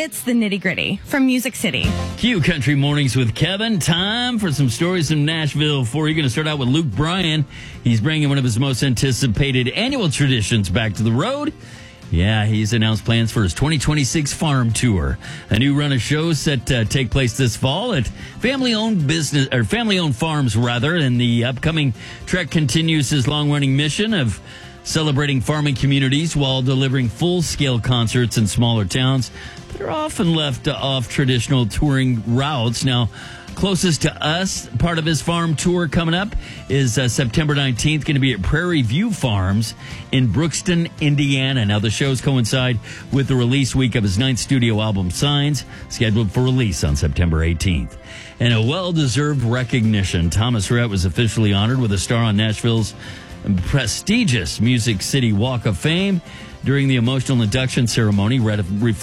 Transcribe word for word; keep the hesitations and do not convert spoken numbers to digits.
it's the Nitty Gritty from Music City. Q Country Mornings with Kevin. Time for some stories from Nashville. For you're going to start out with Luke Bryan. He's bringing one of his most anticipated annual traditions back to the road. Yeah, he's announced plans for his twenty twenty-six farm tour. A new run of shows set to take place this fall at family-owned business or family-owned farms, rather. And the upcoming trek continues his long-running mission of celebrating farming communities while delivering full-scale concerts in smaller towns that are often left off traditional touring routes. Now, closest to us, part of his farm tour coming up is uh, September nineteenth, going to be at Prairie View Farms in Brookston, Indiana. Now, the shows coincide with the release week of his ninth studio album, Signs, scheduled for release on September eighteenth. And a well-deserved recognition. Thomas Rhett was officially honored with a star on Nashville's prestigious Music City Walk of Fame. During the emotional induction ceremony, Rhett